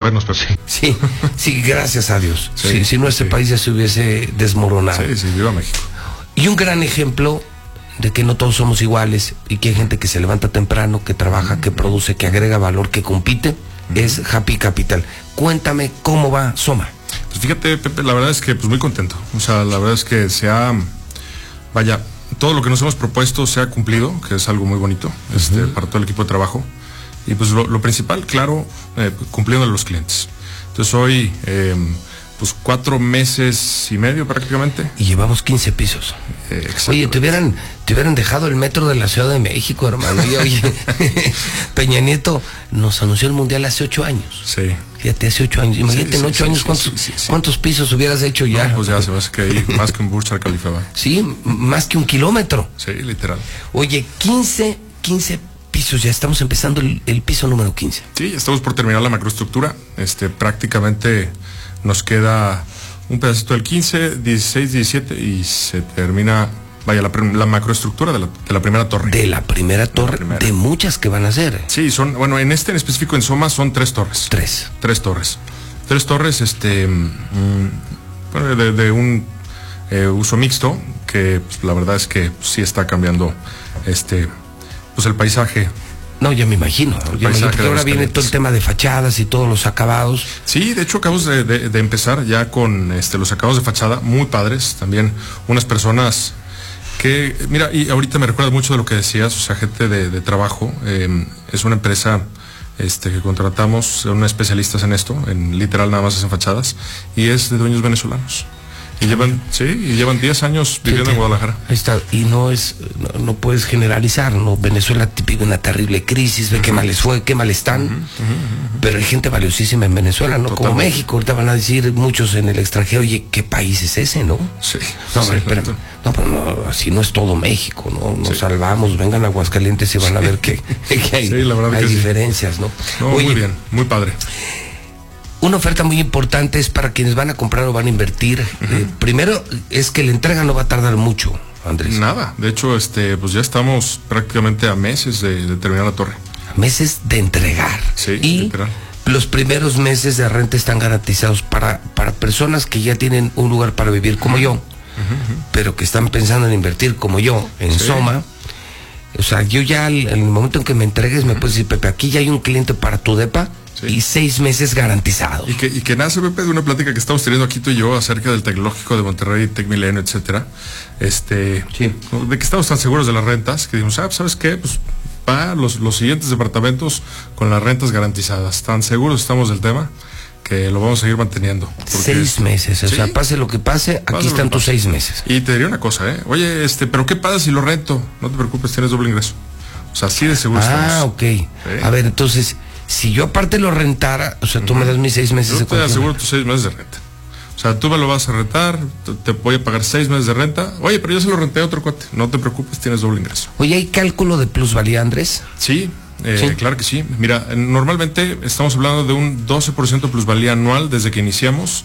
vernos, Pepe. Sí, gracias a Dios. Sí, si no, este país ya se hubiese desmoronado. Sí, viva México. Y un gran ejemplo de que no todos somos iguales y que hay gente que se levanta temprano, que trabaja, que produce, que agrega valor, que compite, es Happy Capital. Cuéntame cómo va Soma. Pues fíjate, Pepe, la verdad es que pues muy contento. O sea, la verdad es que todo lo que nos hemos propuesto se ha cumplido, que es algo muy bonito, para todo el equipo de trabajo. Y pues lo principal, claro, cumpliendo a los clientes. Entonces hoy, pues 4 meses y medio prácticamente. Y llevamos 15 pisos. Oye, te hubieran dejado el metro de la Ciudad de México, hermano. Oye, Peña Nieto nos anunció el Mundial hace 8 años. Sí. Fíjate, hace 8 años. Imagínate, en 8 años, ¿cuántos pisos hubieras hecho ya? No, pues ya se me hace que ahí más que un Burj Al Khalifa. Sí, más que 1 kilómetro. Sí, literal. Oye, 15 pisos, ya estamos empezando el piso número 15. Sí, estamos por terminar la macroestructura. Prácticamente nos queda un pedacito del 15, 16, 17 y se termina, la macroestructura de la primera torre. De la primera torre, de muchas que van a hacer. Sí, en específico en Soma son 3 torres. 3 torres. 3 torres, de un uso mixto, que pues, la verdad es que sí está cambiando, pues el paisaje. No, ya me imagino. Porque ahora viene todo el tema de fachadas y todos los acabados. Sí, de hecho acabamos de empezar ya con los acabados de fachada, muy padres. También unas personas que, mira, y ahorita me recuerda mucho de lo que decías, o sea, gente de trabajo. Es una empresa que contratamos, son especialistas en esto, en literal nada más hacen fachadas, y es de dueños venezolanos. Y llevan 10 años viviendo en Guadalajara. Ahí está, y no puedes generalizar, ¿no? Venezuela vive una terrible crisis, ve qué mal les fue, qué mal están, pero hay gente valiosísima en Venezuela, ¿no? Totalmente. Como México, ahorita van a decir muchos en el extranjero, oye, ¿qué país es ese, no? Sí. No, pero así no es todo México, ¿no? Nos salvamos, vengan a Aguascalientes y van a ver que hay diferencias, ¿no? Oye, muy bien, muy padre. Una oferta muy importante es para quienes van a comprar o van a invertir. Primero es que la entrega no va a tardar mucho, Andrés. Nada, de hecho, pues ya estamos prácticamente a meses de terminar la torre. A meses de entregar. Sí, y literal. Los primeros meses de renta están garantizados para personas que ya tienen un lugar para vivir como yo, pero que están pensando en invertir como yo en Soma. O sea, yo ya en el momento en que me entregues me puedes decir, Pepe, aquí ya hay un cliente para tu depa. Sí. Y 6 meses garantizados. Y que nace, Pepe, de una plática que estamos teniendo aquí tú y yo acerca del Tecnológico de Monterrey, Tecmilenio, etcétera. De que estamos tan seguros de las rentas que dijimos, ¿sabes qué? Pues para los siguientes departamentos con las rentas garantizadas. Tan seguros estamos del tema que lo vamos a seguir manteniendo. 6 meses, o sea, pase lo que pase, aquí están tus 6 meses. Y te diría una cosa, oye, pero ¿qué pasa si lo rento? No te preocupes, tienes doble ingreso. O sea, así de seguro estamos. Ok. Sí. A ver, entonces, si yo aparte lo rentara, o sea, tú me das mis 6 meses de cuenta. Yo te aseguro tus 6 meses de renta. O sea, tú me lo vas a rentar, te voy a pagar 6 meses de renta. Oye, pero yo se lo renté a otro cuate. No te preocupes, tienes doble ingreso. Oye, ¿hay cálculo de plusvalía, Andrés? Sí, claro que sí. Mira, normalmente estamos hablando de un 12% de plusvalía anual desde que iniciamos.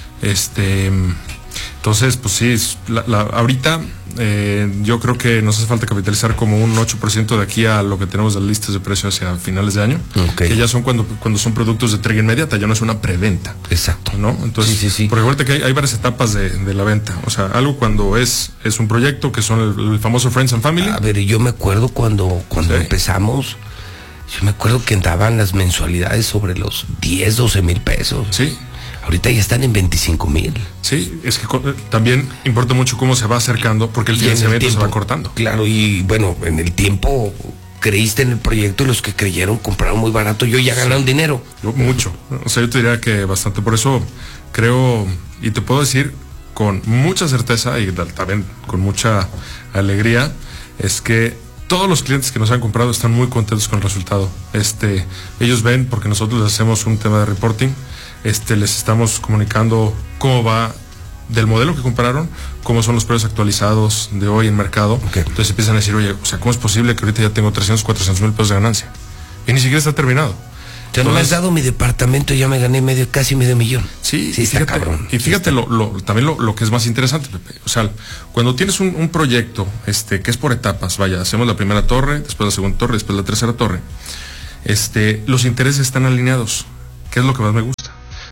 Entonces, pues sí, ahorita yo creo que nos hace falta capitalizar como un 8% de aquí a lo que tenemos de las listas de precios hacia finales de año, que ya son cuando son productos de entrega inmediata, ya no es una preventa. Exacto. ¿No? Entonces, sí. Porque ahorita que hay varias etapas de la venta. O sea, algo cuando es un proyecto, que son el famoso Friends and Family. A ver, yo me acuerdo cuando empezamos, yo me acuerdo que andaban las mensualidades sobre los 10, 12 mil pesos. Sí. Ahorita ya están en 25,000. Sí, es que también importa mucho cómo se va acercando, porque el financiamiento se va cortando. Claro, y bueno, en el tiempo creíste en el proyecto y los que creyeron compraron muy barato. Yo ya ganaron dinero. Mucho. O sea, yo te diría que bastante. Por eso creo, y te puedo decir con mucha certeza y también con mucha alegría, es que todos los clientes que nos han comprado están muy contentos con el resultado. Ellos ven, porque nosotros les hacemos un tema de reporting, les estamos comunicando cómo va del modelo que compraron, cómo son los precios actualizados de hoy en mercado. Entonces empiezan a decir, oye, o sea, ¿cómo es posible que ahorita ya tengo 300, 400 mil pesos de ganancia? Y ni siquiera está terminado. Te no me has dado mi departamento y ya me gané casi medio millón. Sí, está cabrón. Y fíjate también lo que es más interesante, Pepe. O sea, cuando tienes un proyecto que es por etapas, vaya, hacemos la primera torre, después la segunda torre, después la tercera torre, los intereses están alineados. ¿Qué es lo que más me gusta?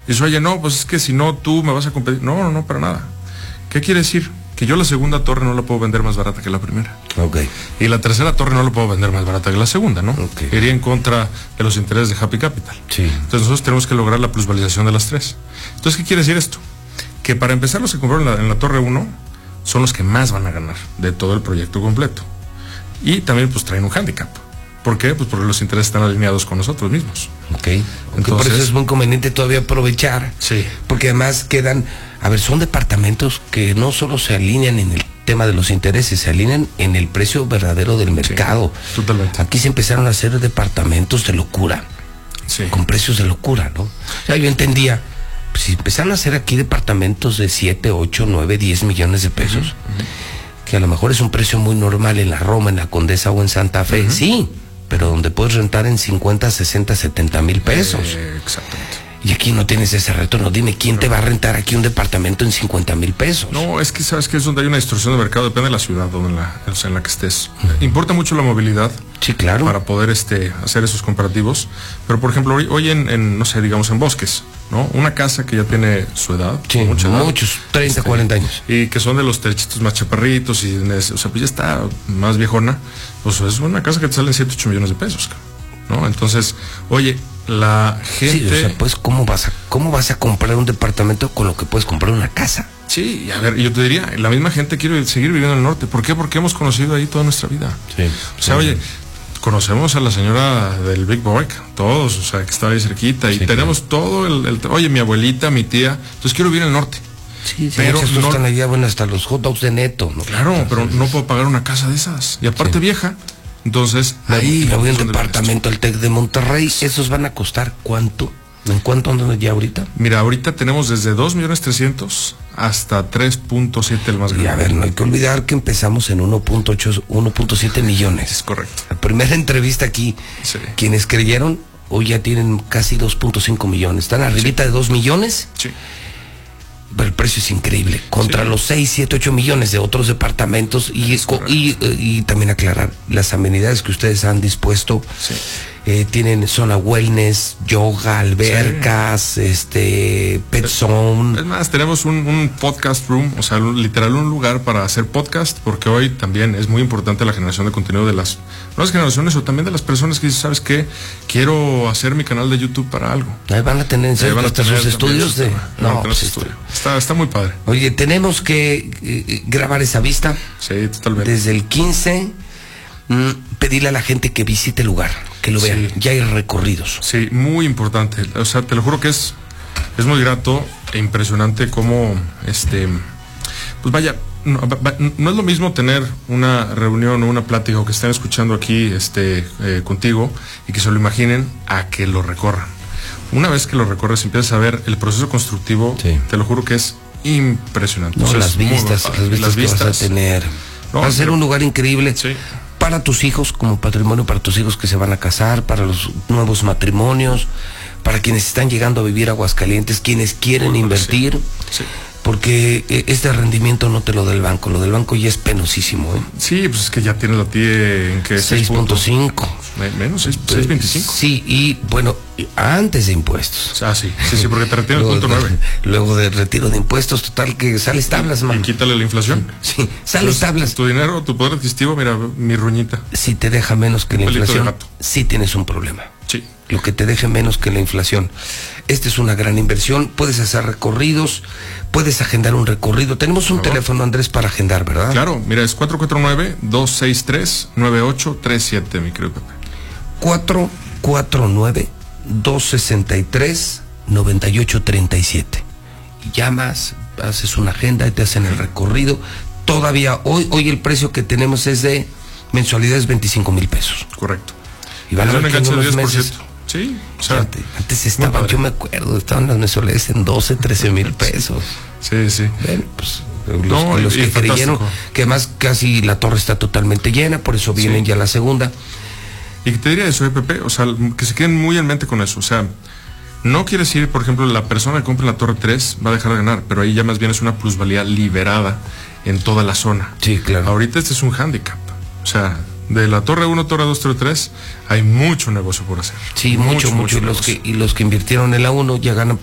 Dice, oye, no, pues es que si no tú me vas a competir. No, para nada. ¿Qué quiere decir? Que yo la segunda torre no la puedo vender más barata que la primera. Ok. Y la tercera torre no la puedo vender más barata que la segunda, ¿no? Ok. Iría en contra de los intereses de Happy Capital. Sí. Entonces nosotros tenemos que lograr la plusvalización de las tres. Entonces, ¿qué quiere decir esto? Que para empezar, los que compraron en la torre 1 son los que más van a ganar de todo el proyecto completo. Y también pues traen un hándicap. ¿Por qué? Pues porque los intereses están alineados con nosotros mismos. Ok. Entonces, por eso es muy conveniente todavía aprovechar. Sí. Porque además quedan, son departamentos que no solo se alinean en el tema de los intereses, se alinean en el precio verdadero del mercado. Sí, totalmente. Aquí se empezaron a hacer departamentos de locura. Sí. Con precios de locura, ¿no? O sea, yo entendía, pues, si empezaron a hacer aquí departamentos de 7, 8, 9, 10 millones de pesos, que a lo mejor es un precio muy normal en la Roma, en la Condesa o en Santa Fe, sí, pero donde puedes rentar en 50, 60, 70 mil pesos. Exactamente. Y aquí no tienes ese retorno. Dime, ¿quién te va a rentar aquí un departamento en 50 mil pesos? No, es que sabes que es donde hay una distorsión de mercado, depende de la ciudad donde en la que estés. Importa mucho la movilidad. Sí, claro. Para poder hacer esos comparativos. Pero por ejemplo, hoy en no sé, digamos en Bosques, ¿no? Una casa que ya tiene su edad, sí, mucha edad, muchos, 30, 40 años. Y que son de los techitos más chaparritos y o sea, pues ya está más viejona, pues es una casa que te sale en 7, 8 millones de pesos, ¿no? Entonces, oye, la gente... Sí, o sea, pues, ¿cómo vas a comprar un departamento con lo que puedes comprar una casa? Sí, a ver, yo te diría, la misma gente quiere seguir viviendo en el norte. ¿Por qué? Porque hemos conocido ahí toda nuestra vida. Sí. O sea, oye, conocemos a la señora del Big Boy, todos, o sea, que está ahí cerquita, y tenemos todo oye, mi abuelita, mi tía, entonces quiero vivir en el norte. Sí, pero no están allá, bueno, hasta los hot dogs de Neto, ¿no? Claro, entonces, pero no puedo pagar una casa de esas, y aparte vieja. Entonces, ahí me voy a un departamento al TEC de Monterrey. ¿Esos van a costar cuánto? ¿En cuánto andan ya ahorita? Mira, ahorita tenemos desde 2.300.000 hasta 3.7 el más grande. Y a ver, no hay que olvidar que empezamos en 1.8, 1.7 millones. Es correcto. La primera entrevista aquí, quienes creyeron, hoy ya tienen casi 2.5 millones. Están arribita de 2 millones. Sí. Pero el precio es increíble, contra los 6, 7, 8 millones de otros departamentos y también aclarar, las amenidades que ustedes han dispuesto, tienen zona wellness, yoga, albercas, pet zone. Es más, tenemos un podcast room, o sea, literal un lugar para hacer podcast, porque hoy también es muy importante la generación de contenido de las nuevas generaciones o también de las personas que dicen, ¿sabes qué? Quiero hacer mi canal de YouTube para algo. Ahí van a tener sus estudios de... No, pues está muy padre. Oye, tenemos que grabar esa vista. Sí, totalmente. Desde el 15, pedirle a la gente que visite el lugar, que lo vean. Ya hay recorridos. Sí, muy importante. O sea, te lo juro que es muy grato e impresionante cómo, pues vaya, no es lo mismo tener una reunión o una plática o que estén escuchando aquí, contigo y que se lo imaginen a que lo recorran. Una vez que lo recorres, empiezas a ver el proceso constructivo, te lo juro que es impresionante. No, las vistas que vas a tener. Va a ser un lugar increíble para tus hijos, como patrimonio para tus hijos que se van a casar, para los nuevos matrimonios, para quienes están llegando a vivir a Aguascalientes, quienes quieren invertir. Porque este rendimiento no te lo da el banco, lo del banco ya es penosísimo, ¿eh? Sí, pues es que ya tiene la TIE en que 6.5. Menos, 6.25. Sí, y bueno, antes de impuestos. Ah, sí, porque te retiene el punto 9. Luego de retiro de impuestos, total que sales tablas, man. Y quítale la inflación. Sí, sales tablas. Tu dinero, tu poder adquisitivo, mira, mi ruñita. Si te deja menos que la inflación, sí tienes un problema. Sí. Lo que te deje menos que la inflación. Esta es una gran inversión, puedes hacer recorridos, puedes agendar un recorrido. Tenemos un teléfono, Andrés, para agendar, ¿verdad? Claro, mira, es 449-263-9837, mi querido Pepe. 449-263-9837. Llamas, haces una agenda y te hacen el recorrido. Todavía hoy el precio que tenemos es de mensualidades 25,000 pesos. Correcto. Y van a ver que en unos 10%. meses. Sí, o sea, antes estaban, yo me acuerdo, estaban las mensualidades en 12, 13,000 pesos. Sí. Bueno, pues los que creyeron que además casi la torre está totalmente llena, por eso vienen ya la segunda. Y te diría eso, Pepe, o sea, que se queden muy en mente con eso, o sea, no quiere decir, por ejemplo, la persona que compra la torre 3 va a dejar de ganar, pero ahí ya más bien es una plusvalía liberada en toda la zona. Sí, claro. Ahorita este es un hándicap, o sea, de la torre 1, torre 2, torre 3, hay mucho negocio por hacer. Sí, mucho. Y los que invirtieron en la 1 ya ganan